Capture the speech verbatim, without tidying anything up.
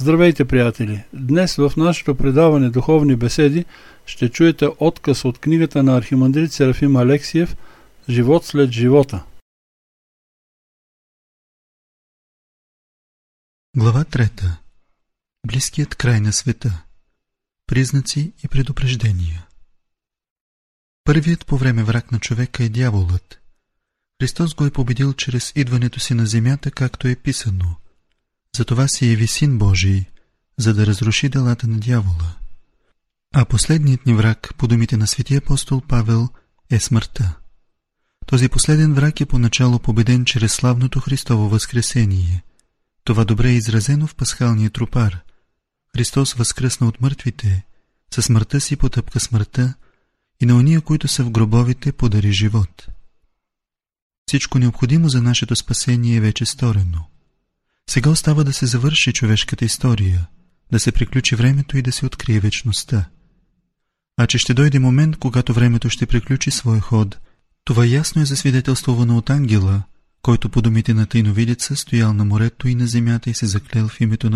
Здравейте, приятели! Днес в нашето предаване Духовни беседи ще чуете откъс от книгата на архимандрит Серафим Алексиев «Живот след живота». Глава трета. Близкият край на света. Признаци и предупреждения. Първият по време враг на човека е дяволът. Христос го е победил чрез идването си на земята, както е писано. Затова си яви Син Божий, за да разруши делата на дявола. А последният ни враг, по думите на светия апостол Павел, е смъртта. Този последен враг е поначало победен чрез славното Христово възкресение. Това добре е изразено в пасхалния тропар. Христос възкръсна от мъртвите, със смъртта си потъпка смъртта и на ония, които са в гробовите, подари живот. Всичко необходимо за нашето спасение е вече сторено. Сега остава да се завърши човешката история, да се приключи времето и да се открие вечността. А че ще дойде момент, когато времето ще приключи своя ход, това ясно е засвидетелствувано от ангела, който по думите на тайновидеца стоял на морето и на земята и се заклел в името на